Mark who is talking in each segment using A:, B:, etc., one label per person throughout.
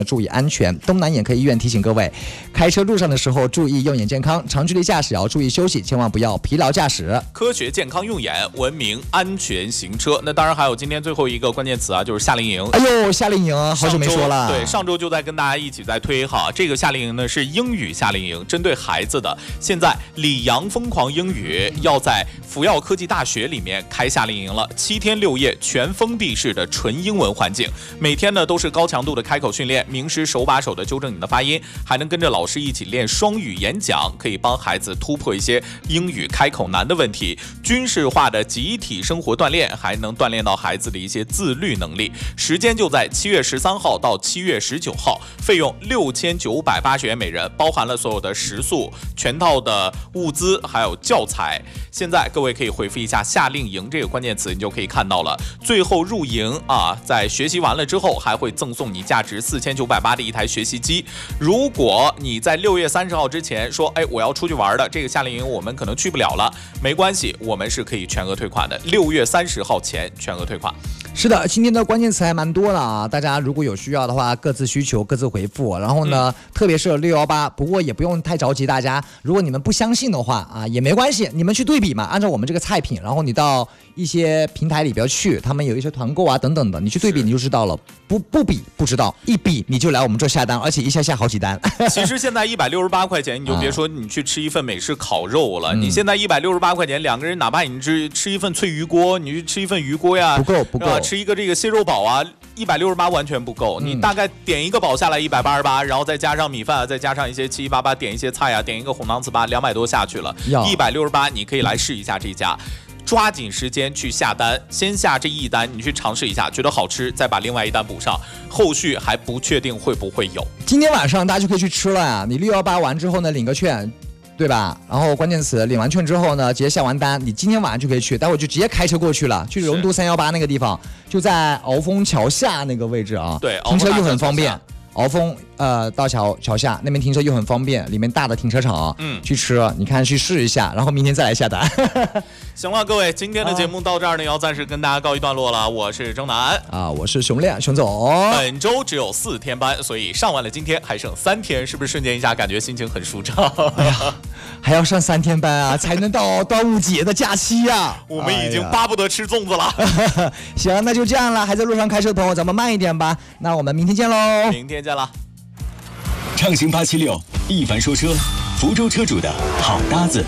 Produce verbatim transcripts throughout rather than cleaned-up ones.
A: 注意安全。东南眼科医院提醒各位，开车路上的时候注意用眼健康，长距离驾驶也要注意休息，千万不要疲劳驾驶。
B: 科学健康用眼，文明安全行车。那当然还有今天最后一个关键词啊，就是夏令营。
A: 哎呦，夏令营好久没说了。
B: 对，上周就在跟大家一起在推哈，这个夏令营呢是英语夏令营，针对孩子的。现在里昂疯狂英语要在福耀科技大学里面开夏令营了，七天六夜全封闭式的纯英文环境，每天呢都是高强度的开口训练。名师手把手的纠正你的发音，还能跟着老师一起练双语演讲，可以帮孩子突破一些英语开口难的问题。军事化的集体生活锻炼，还能锻炼到孩子的一些自律能力。时间就在七月十三号到七月十九号，费用六千九百八十元每人，包含了所有的食宿、全套的物资还有教材。现在各位可以回复一下夏令营这个关键词，你就可以看到了。最后入营啊，在学习完了之后，还会赠送你价值四千九百八的一台学习机。如果你在六月三十号之前说，哎，我要出去玩的，这个夏令营我们可能去不了了，没关系，我们是可以全额退款的。六月三十号前全额退款。
A: 是的，今天的关键词还蛮多的啊，大家如果有需要的话，各自需求各自回复。然后呢，嗯、特别是六一八，不过也不用太着急，大家如果你们不相信的话啊，也没关系，你们去对比嘛，按照我们这个菜品，然后你到一些平台里边去，他们有一些团购啊等等的，你去对比你就知道了。不不比不知道，一比你就来我们这下单，而且一下下好几单。
B: 其实现在一百六十八块钱，你就别说你去吃一份美式烤肉了，嗯、你现在一百六十八块钱，两个人哪怕你吃吃一份脆鱼锅，你去吃一份鱼锅呀，
A: 不够不够，
B: 吃一个这个蟹肉堡啊，一百六十八完全不够。嗯、你大概点一个堡下来一百八十八，然后再加上米饭，再加上一些七七八八，点一些菜啊，点一个红糖糍粑，两百多下去了，一百六十八，你可以来试一下这家。抓紧时间去下单，先下这一单，你去尝试一下，觉得好吃，再把另外一单补上，后续还不确定会不会有。
A: 今天晚上大家就可以去吃了呀！你六一八完之后呢，领个券，对吧？然后关键词领完券之后呢，直接下完单，你今天晚上就可以去，待会就直接开车过去了，去荣都三一八那个地方，就在鳌峰桥下那个位置啊，
B: 对，
A: 停车又很方便。鳌峰呃到桥桥下那边停车又很方便，里面大的停车场，嗯，去吃，你看去试一下，然后明天再来下单。
B: 行了，各位，今天的节目到这儿呢，要暂时跟大家告一段落了。我是征南
A: 啊，我是熊亮熊总。
B: 本周只有四天班，所以上完了今天还剩三天，是不是瞬间一下感觉心情很舒畅？
A: 哎呀，还要上三天班啊，才能到端午节的假期呀、啊！
B: 我们已经巴不得吃粽子了。
A: 哎、行，那就这样了。还在路上开车的朋友，咱们慢一点吧。那我们明天见喽！
B: 明天见了。
C: 畅行八七六，一凡说车，福州车主的好搭子。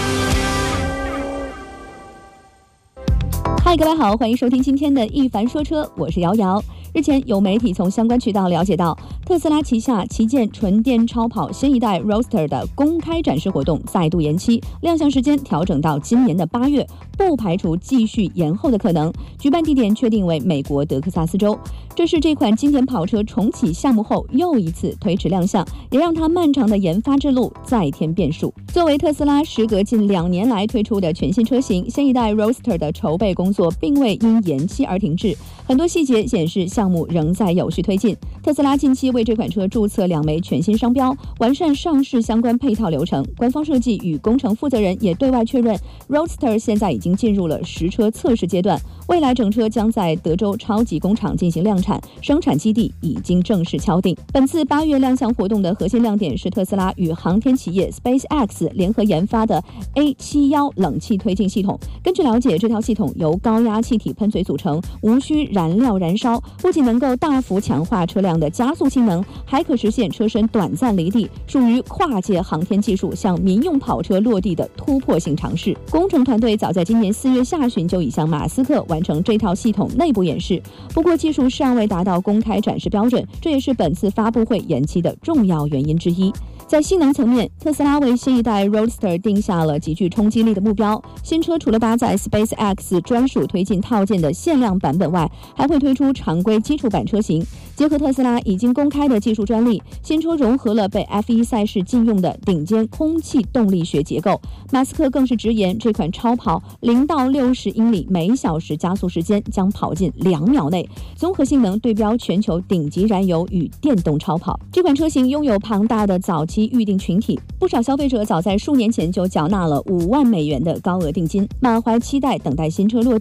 D: 嗨，各位好，欢迎收听今天的一凡说车，我是瑶瑶。日前，有媒体从相关渠道了解到，特斯拉旗下旗舰纯电超跑新一代 Roadster 的公开展示活动再度延期，亮相时间调整到今年的八月，不排除继续延后的可能。举办地点确定为美国德克萨斯州。这是这款经典跑车重启项目后又一次推迟亮相，也让它漫长的研发之路再添变数。作为特斯拉时隔近两年来推出的全新车型，新一代 Roadster 的筹备工作并未因延期而停滞，很多细节显示项目仍在有序推进。特斯拉近期为这款车注册两枚全新商标，完善上市相关配套流程。官方设计与工程负责人也对外确认 Roadster 现在已经进入了实车测试阶段，未来整车将在德州超级工厂进行量产，生产基地已经正式敲定。本次八月亮相活动的核心亮点是特斯拉与航天企业 SpaceX 联合研发的 A 七十一 冷气推进系统。根据了解，这套系统由高压气体喷嘴组成，无需燃料燃烧，不仅能够大幅强化车辆的加速性能，还可实现车身短暂离地，属于跨界航天技术向民用跑车落地的突破性尝试。工程团队早在今年四月下旬就已向马斯克完成这套系统内部演示，不过技术尚未达到公开展示标准，这也是本次发布会延期的重要原因之一。在性能层面，特斯拉为新一代 Roadster 定下了极具冲击力的目标。新车除了搭载 SpaceX 专属推进套件的限量版本外，还会推出常规基础版车型。结合特斯拉已经公开的技术专利，新车融合了被 F 一 赛事禁用的顶尖空气动力学结构。马斯克更是直言，这款超跑零到六十英里每小时加速时间将跑进两秒内，综合性能对标全球顶级燃油与电动超跑。这款车型拥有庞大的早期预定群体，不少消费者早在数年前就缴纳了五万美元的高额定金，满怀期待等待新车落地。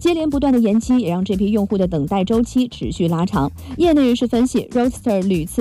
D: 接连不断的延期，也让这批用户的等待周期持续拉长。业内人士分析 ，Roadster 屡次